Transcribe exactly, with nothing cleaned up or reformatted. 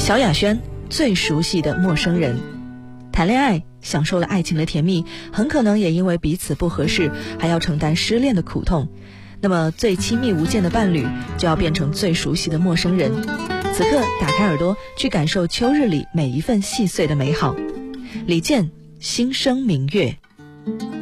萧亚轩最熟悉的陌生人。谈恋爱享受了爱情的甜蜜，很可能也因为彼此不合适，还要承担失恋的苦痛。那么最亲密无间的伴侣就要变成最熟悉的陌生人。此刻打开耳朵，去感受秋日里每一份细碎的美好。李健，心生明月。